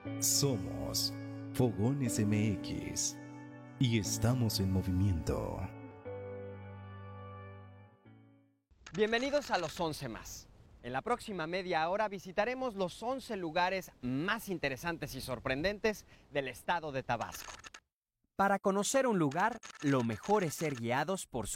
Somos Fogones MX y estamos en movimiento. Bienvenidos a los 11 más. En la próxima media hora visitaremos los 11 lugares más interesantes y sorprendentes del estado de Tabasco. Para conocer un lugar, lo mejor es ser guiados por su